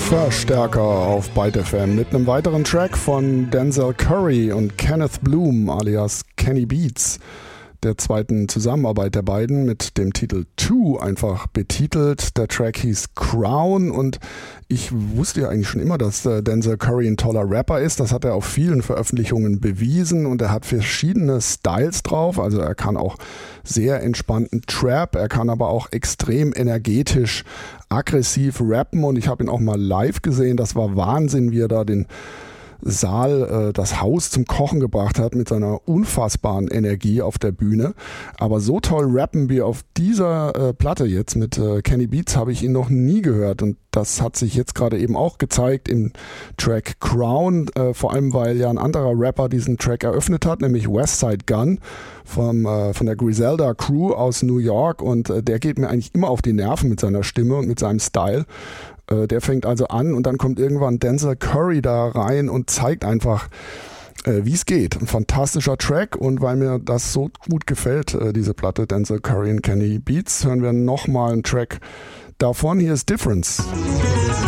Verstärker auf Byte FM mit einem weiteren Track von Denzel Curry und Kenneth Bloom alias Kenny Beats, der zweiten Zusammenarbeit der beiden mit dem Titel Two einfach betitelt. Der Track hieß Crown und ich wusste ja eigentlich schon immer, dass Denzel Curry ein toller Rapper ist. Das hat er auf vielen Veröffentlichungen bewiesen und er hat verschiedene Styles drauf. Also er kann auch sehr entspannten Trap, er kann aber auch extrem energetisch, aggressiv rappen und ich habe ihn auch mal live gesehen. Das war Wahnsinn, wie er da den Saal, das Haus zum Kochen gebracht hat mit seiner unfassbaren Energie auf der Bühne. Aber so toll rappen wie auf dieser Platte jetzt mit Kenny Beats habe ich ihn noch nie gehört und das hat sich jetzt gerade eben auch gezeigt im Track Crown, vor allem weil ja ein anderer Rapper diesen Track eröffnet hat, nämlich Westside Gunn von der Griselda Crew aus New York und der geht mir eigentlich immer auf die Nerven mit seiner Stimme und mit seinem Style. Der fängt also an und dann kommt irgendwann Denzel Curry da rein und zeigt einfach, wie es geht. Ein fantastischer Track und weil mir das so gut gefällt, diese Platte Denzel Curry und Kenny Beats, hören wir nochmal einen Track davon. Hier ist Difference.